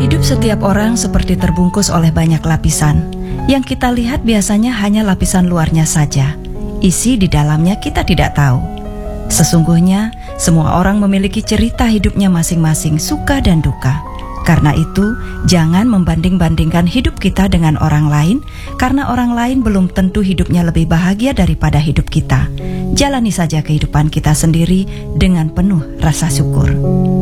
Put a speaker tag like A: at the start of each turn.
A: Hidup setiap orang seperti terbungkus oleh banyak lapisan. Yang kita lihat biasanya hanya lapisan luarnya saja. Isi di dalamnya kita tidak tahu. Sesungguhnya, semua orang memiliki cerita hidupnya masing-masing, suka dan duka. Karena itu, jangan membanding-bandingkan hidup kita dengan orang lain, karena orang lain belum tentu hidupnya lebih bahagia daripada hidup kita. Jalani saja kehidupan kita sendiri dengan penuh rasa syukur.